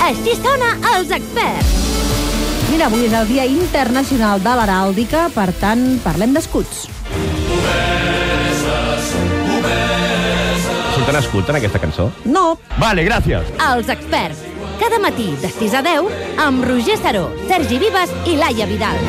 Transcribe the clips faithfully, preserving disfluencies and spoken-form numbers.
Així sona Els Experts. Mira, avui és el Dia Internacional de l'Heràldica, per tant, parlem d'escuts. Surten escuts en aquesta cançó? No. Vale, gràcies. Els Experts. Cada matí de sis a deu amb Roger Saró, Sergi Vives i Laia Vidal.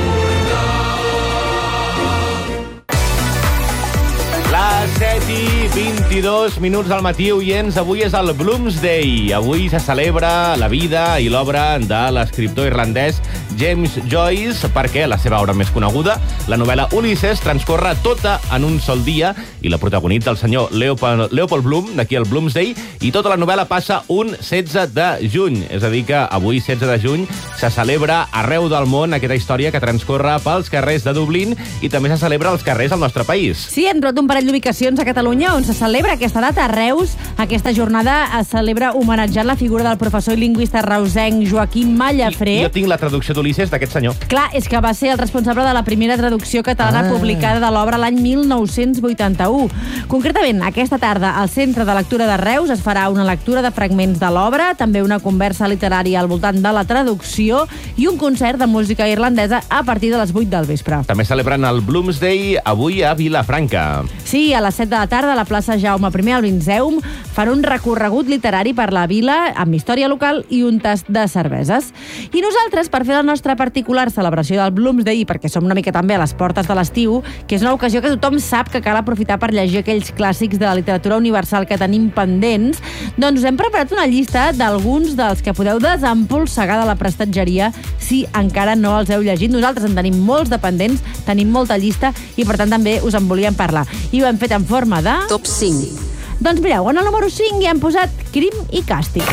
Les set i vint-i-dos minuts del matí, oients. Avui és el Bloomsday. Avui se celebra la vida i l'obra de l'escriptor irlandès James Joyce, perquè la seva obra més coneguda, la novel·la Ulisses, transcorre tota en un sol dia i la protagonitza el senyor Leopold, Leopold Bloom, d'aquí el Bloomsday, i tota la novel·la passa un setze de juny. És a dir que avui, setze de juny, se celebra arreu del món aquesta història que transcorre pels carrers de Dublín i també se celebra als carrers del nostre país. Sí, hem trobat un parell d'ubicacions a Catalunya on se celebra aquesta data. A Reus, aquesta jornada es celebra homenatjant la figura del professor i lingüista reusenc Joaquim Mallafré. I jo tinc la traducció d'Ulisses d'aquest senyor. Clar, és que va ser el responsable de la primera traducció catalana ah. publicada de l'obra l'any mil nou-cents vuitanta-u. Concretament, aquesta tarda, al Centre de Lectura de Reus es farà una lectura de fragments de l'obra, també una conversa literària al voltant de la traducció i un concert de música irlandesa a partir de les vuit del vespre. També celebren el Bloomsday avui a Vilafranca. Sí, a les set de la tarda a la plaça Jaume primer al Vinzeum fan un recorregut literari per la vila amb història local i un tast de cerveses. I nosaltres, per fer la nostra particular celebració del Bloomsday i perquè som una mica també a les portes de l'estiu, que és una ocasió que tothom sap que cal aprofitar per llegir aquells clàssics de la literatura universal que tenim pendents, doncs us hem preparat una llista d'alguns dels que podeu desempolsegar de la prestatgeria si encara no els heu llegit. Nosaltres en tenim molts de pendents, tenim molta llista i per tant també us en volíem parlar. I ho hem fet en forma de... Top cinc. Doncs mireu, en el número cinc hi hem posat Crim i Càstig.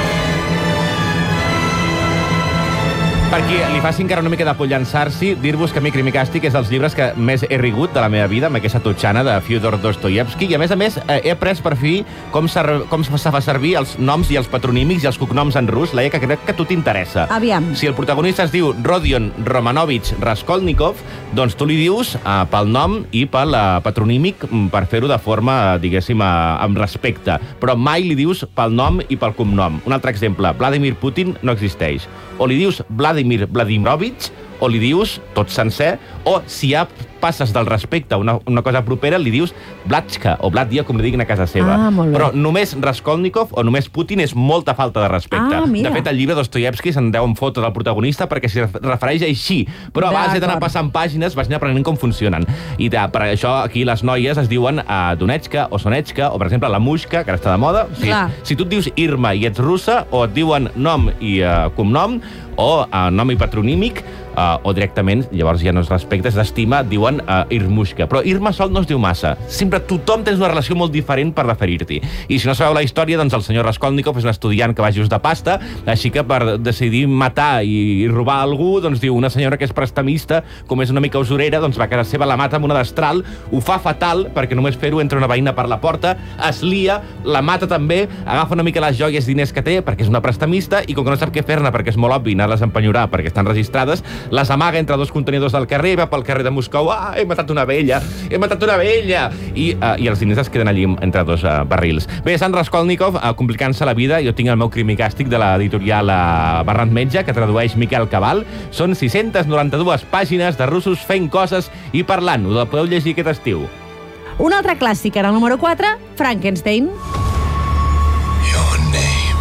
Per qui li faci encara una mica de por llançar-s'hi, dir-vos que a mi Crim i Càstig és dels llibres que més he rigut de la meva vida, amb aquesta totxana de Fyodor Dostoyevsky, i a més a més he après per fi com, com se fa servir els noms i els patronímics i els cognoms en rus, Laia, que crec que a tu t'interessa. Aviam. Si el protagonista es diu Rodion Romanovich Raskolnikov, doncs tu li dius uh, pel nom i pel uh, patronímic per fer-ho de forma, diguéssim, uh, amb respecte, però mai li dius pel nom i pel cognom. Un altre exemple, Vladimir Putin no existeix. O li dius Vladimir Vladimirovich, o li dius tot sencer, o si ja passes del respecte a una, una cosa propera, li dius Blatchka o Blatdia, com li diguin a casa seva. Ah, molt bé. Però només Raskolnikov o només Putin és molta falta de respecte. Ah, mira. De fet, el llibre Dostoyevsky se'n deu en foto del protagonista perquè s'hi refereix així. Però a base d'anar passant pàgines vaig anar aprenent com funcionen. I de, per això aquí les noies es diuen uh, Donetska o Sonetska, o per exemple la Mushka, que ara està de moda. O sigui, si tu et dius Irma i ets russa, o et diuen nom i uh, cognom, o uh, nom i patronímic, uh, o directament, llavors ja no es respecta, es d'estima, et diuen uh, Irmushka. Però Irma sol no es diu massa. Sempre tothom tens una relació molt diferent per referir-t'hi. I si no sabeu la història, doncs el senyor Raskolnikov és un estudiant que va just de pasta, així que per decidir matar i, i robar algú, doncs diu una senyora que és prestamista, com és una mica usurera, doncs va a casa seva, la mata amb una destral, ho fa fatal, perquè només fer-ho entra una veïna per la porta, es lia, la mata també, agafa una mica les joies, diners que té, perquè és una prestamista, i com que no sap què fer-ne, perquè és molt obvi anar-les a empenyorar, perquè estan registrades, les amaga entre dos contenidors del carrer, va pel carrer de Moscou, ah, he matat una vella, he matat una vella, i, uh, i els diners es queden allí entre dos uh, barrils. Bé, Sant Raskolnikov, uh, complicant-se la vida, jo tinc el meu Crim i Càstig de l'editorial uh, Barrant Metge, que tradueix Miquel Cabal. Són sis-centes noranta-dues pàgines de russos fent coses i parlant. Ho podeu llegir aquest estiu. Un altre clàssic, en el número quatre, Frankenstein. Your name.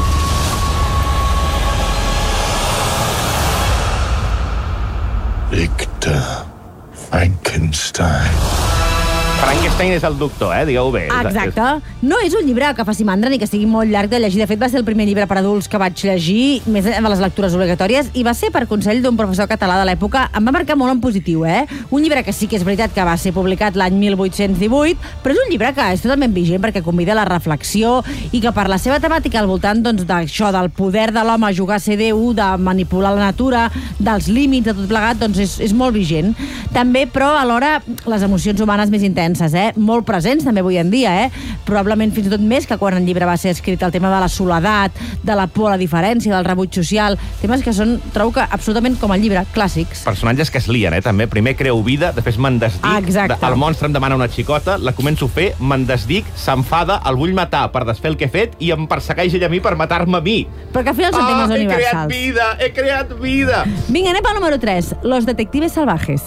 Victor Frankenstein. Frankenstein és el doctor, eh? Digueu bé. Exacte. No és un llibre que faci mandra ni que sigui molt llarg de llegir. De fet, va ser el primer llibre per adults que vaig llegir, més de les lectures obligatòries, i va ser per consell d'un professor català de l'època. Em va marcar molt en positiu, eh? Un llibre que sí que és veritat que va ser publicat l'any mil vuit-cents divuit, però és un llibre que és totalment vigent perquè convida a la reflexió i que per la seva temàtica al voltant doncs, d'això, del poder de l'home a jugar a ser Déu, de manipular la natura, dels límits, de tot plegat, doncs és, és molt vigent. També, però, alhora, les emocions humanes més intenses, eh? eh? Molt presents també avui en dia, eh? Probablement fins i tot més que quan el llibre va ser escrit, el tema de la soledat, de la por a la diferència, del rebuig social, temes que són, trobo que absolutament com el llibre, clàssics. Personatges que es lien, eh, també. Primer creu vida, després me'n desdic, ah, el monstre em demana una xicota, la començo a fer, me'n desdic, s'enfada, el vull matar per desfer el que he fet i em persegueix ell a mi per matar-me a mi. Perquè al final són temes ah, universals. He creat vida, he creat vida. Vinga, anem pel número tres, Los detectives salvajes.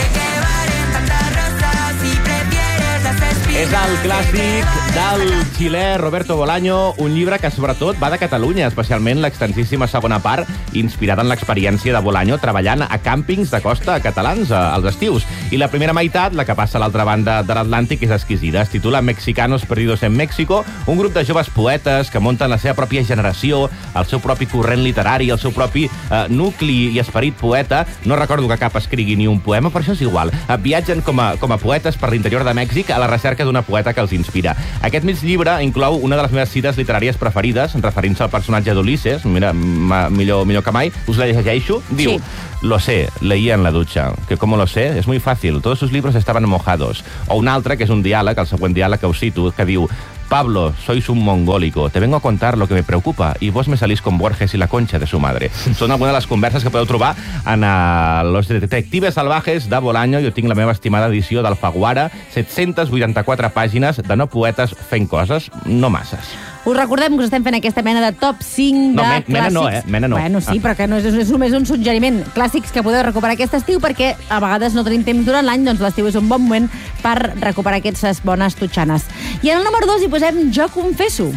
És el clàssic del xilè Roberto Bolaño, un llibre que sobretot va de Catalunya, especialment l'extensíssima segona part, inspirada en l'experiència de Bolaño treballant a càmpings de costa catalans als estius. I la primera meitat, la que passa a l'altra banda de l'Atlàntic, és exquisida. Es titula Mexicanos perdidos en México, un grup de joves poetes que munten la seva pròpia generació, el seu propi corrent literari, el seu propi eh, nucli i esperit poeta. No recordo que cap escrigui ni un poema, però això és igual. Viatgen com a, com a poetes per l'interior de Mèxic a la recerca d'una poeta que els inspira. Aquest mig llibre inclou una de les meves cites literàries preferides, referint-se al personatge d'Ulisses, mira, millor, millor que mai, us la llegeixo, diu, sí. Lo sé, leía en la ducha, que como lo sé, es muy fácil, todos sus libros estaban mojados. O un altre, que és un diàleg, el següent diàleg que us cito, que diu, Pablo, sois un mongólico. Te vengo a contar lo que me preocupa y vos me salís con Borges y la concha de su madre. Són algunes de les converses que podeu trobar en uh, Los detectives salvajes de Bolaño. Jo tinc la meva estimada edició d'Alfaguara, set-centes vuitanta-quatre pàgines de no poetes fent coses, no masses. Us recordem que us estem fent aquesta mena de top cinc no, de men, clàssics. Mena no, eh? Mena no. Bueno, sí, ah. però que no és, és només un suggeriment. Clàssics que podeu recuperar aquest estiu perquè a vegades no tenim temps durant l'any, doncs l'estiu és un bon moment per recuperar aquestes bones tutxanes. I en el número dos hi posem Jo confesso.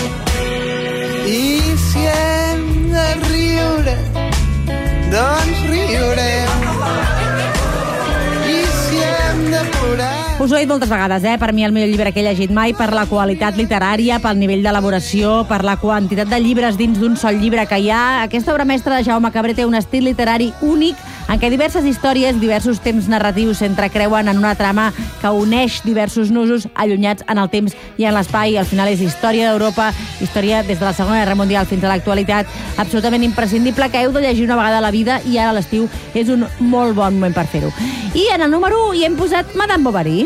I si hem de riure, doncs riurem. I si hem de plorar... Us ho he dit moltes vegades, eh? Per mi el millor llibre que he llegit mai, per la qualitat literària, pel nivell d'elaboració, per la quantitat de llibres dins d'un sol llibre que hi ha. Aquesta obra mestra de Jaume Cabré té un estil literari únic en què diverses històries, diversos temps narratius s'entrecreuen en una trama que uneix diversos nusos allunyats en el temps i en l'espai. Al final és història d'Europa, història des de la Segona Guerra Mundial fins a l'actualitat, absolutament imprescindible, que heu de llegir una vegada a la vida i ara l'estiu és un molt bon moment per fer-ho. I en el número u hi hem posat Madame Bovary.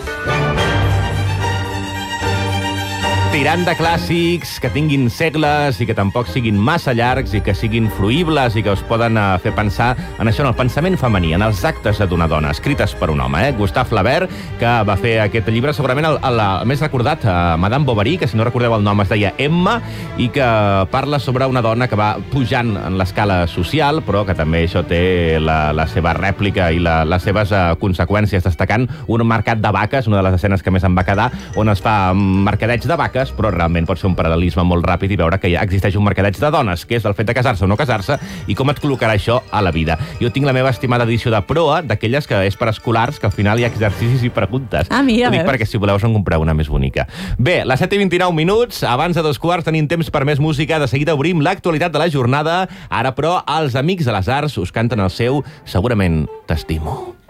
Tirant de clàssics que tinguin segles i que tampoc siguin massa llargs i que siguin fruïbles i que us poden uh, fer pensar en això, en el pensament femení, en els actes d'una dona, escrites per un home. Eh? Gustave Flaubert, que va fer aquest llibre, segurament el, el, el més recordat, uh, Madame Bovary, que si no recordeu el nom es deia Emma, i que parla sobre una dona que va pujant en l'escala social, però que també això té la, la seva rèplica i la, les seves uh, conseqüències, destacant un mercat de vaques, una de les escenes que més em va quedar, on es fa mercadeig de vaques, però realment pot ser un paral·lelisme molt ràpid i veure que ja existeix un mercadeig de dones, que és el fet de casar-se o no casar-se, i com et col·locarà això a la vida. Jo tinc la meva estimada edició de proa, d'aquelles que és per escolars, que al final hi ha exercicis i preguntes. Ah, mira, Ho dic perquè si voleu us en compreu una més bonica. Bé, les set i vint-i-nou minuts, abans de dos quarts tenim temps per més música, de seguida obrim l'actualitat de la jornada. Ara, però, els Amics de les Arts us canten el seu Segurament t'estimo.